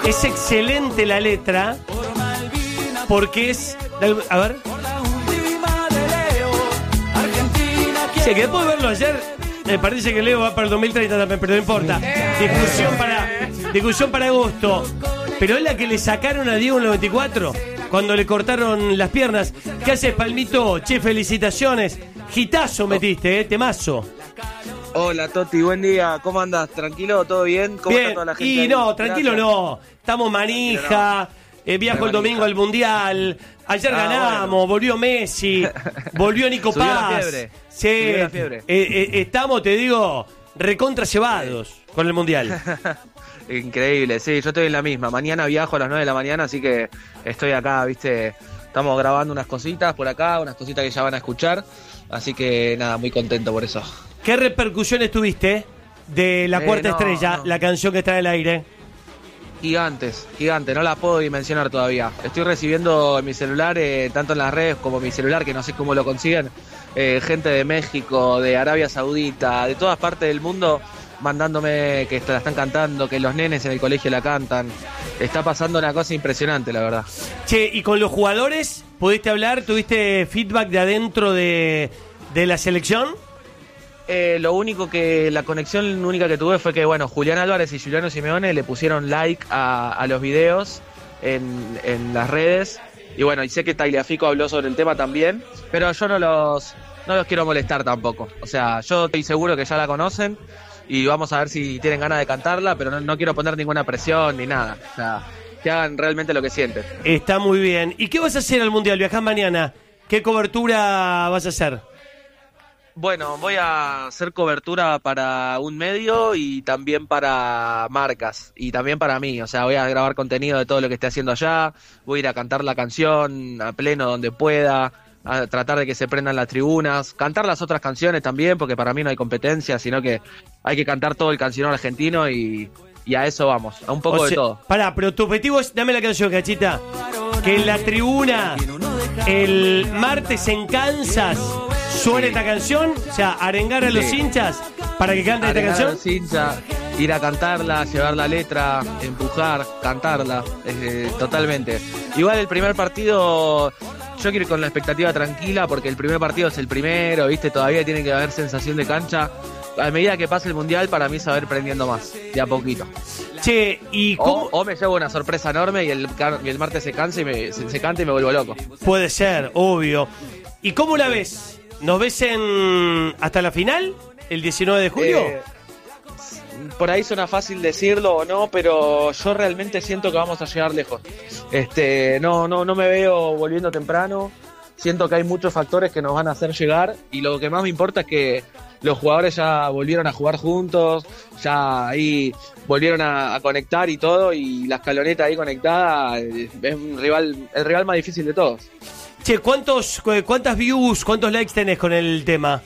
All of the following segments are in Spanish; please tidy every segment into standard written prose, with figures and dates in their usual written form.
Es excelente la letra porque es... A ver. Sí, que después de verlo ayer, me parece que Leo va para el 2030 también, pero no importa. Discusión para agosto. Pero es la que le sacaron a Diego en el 94, cuando le cortaron las piernas. ¿Qué haces, Palmito? Che, felicitaciones. Gitazo metiste, temazo. Hola, Toti, buen día. ¿Cómo andas? ¿Tranquilo? ¿Todo bien? ¿Cómo Bien. está toda la gente? Y ahí? no, tranquilo. Gracias. No. Estamos manija. Viajo el domingo al Mundial. Ayer ganamos, bueno. volvió Messi, volvió Nico Subió Paz. la fiebre. Sí, Subió la fiebre. Estamos, te digo, recontra llevados con el Mundial. Increíble, sí, yo estoy en la misma. Mañana viajo a las 9 de la mañana, así que estoy acá, viste. Estamos grabando unas cositas por acá, unas cositas que ya van a escuchar. Así que nada, muy contento por eso. ¿Qué repercusiones tuviste de La Cuarta Estrella, la canción que está en el aire? Gigante, no la puedo dimensionar todavía. Estoy recibiendo en mi celular, tanto en las redes como mi celular, que no sé cómo lo consiguen, gente de México, de Arabia Saudita, de todas partes del mundo, mandándome que la están cantando, que los nenes en el colegio la cantan. Está pasando una cosa impresionante, la verdad. Che, ¿y con los jugadores pudiste hablar? ¿Tuviste feedback de adentro de la selección? Lo único que, la conexión única que tuve fue que, bueno, Julián Álvarez y Juliano Simeone le pusieron like a los videos en las redes. Y bueno, y sé que Tagliafico habló sobre el tema también, pero yo no los quiero molestar tampoco. O sea, yo estoy seguro que ya la conocen y vamos a ver si tienen ganas de cantarla, pero no quiero poner ninguna presión ni nada. O sea, que hagan realmente lo que sienten. Está muy bien. ¿Y qué vas a hacer al Mundial? ¿Viajás mañana? ¿Qué cobertura vas a hacer? Bueno, voy a hacer cobertura para un medio y también para marcas y también para mí. O sea, voy a grabar contenido de todo lo que esté haciendo allá, voy a ir a cantar la canción a pleno donde pueda, a tratar de que se prendan las tribunas, cantar las otras canciones también, porque para mí no hay competencia, sino que hay que cantar todo el cancionero argentino y a eso vamos, a un poco de todo. Pará, pero tu objetivo es, dame la canción, Cachita, que en la tribuna el martes en Kansas suene esta canción, o sea, arengar a los hinchas para que canten esta canción. A los hinchas, ir a cantarla, llevar la letra, empujar, cantarla, totalmente. Igual el primer partido, yo quiero ir con la expectativa tranquila porque el primer partido es el primero, ¿viste? Todavía tiene que haber sensación de cancha. A medida que pase el Mundial, para mí se va a ir prendiendo más, de a poquito. Che, ¿y cómo? O me llevo una sorpresa enorme y el martes se cansa y se canta y me vuelvo loco. Puede ser, obvio. ¿Y cómo la ves? ¿Nos ves hasta la final, el 19 de julio? Por ahí suena fácil decirlo o no, pero yo realmente siento que vamos a llegar lejos. No me veo volviendo temprano. Siento que hay muchos factores que nos van a hacer llegar y lo que más me importa es que los jugadores ya volvieron a jugar juntos, ya ahí volvieron a conectar y todo, y la escaloneta ahí conectada es el rival más difícil de todos. Che, ¿cuántas views, cuántos likes tenés con el tema?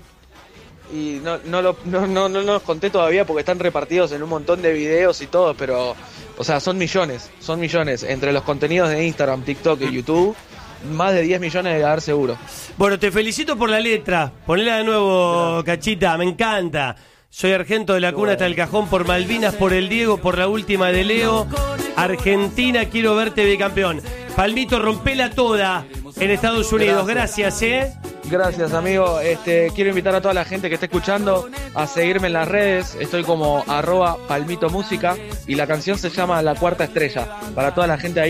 Y no los conté todavía porque están repartidos en un montón de videos y todo, pero, o sea, son millones, entre los contenidos de Instagram, TikTok y YouTube, más de 10 millones de haber seguro. Bueno, te felicito por la letra, ponela de nuevo, Cachita, me encanta. Soy argento de la cuna hasta el cajón, por Malvinas, por el Diego, por la última de Leo. Argentina, quiero verte bicampeón. Palmito, rompela toda en Estados Unidos. Gracias, Gracias, amigo. Quiero invitar a toda la gente que esté escuchando a seguirme en las redes. Estoy como @palmitomúsica y la canción se llama La Cuarta Estrella. Para toda la gente ahí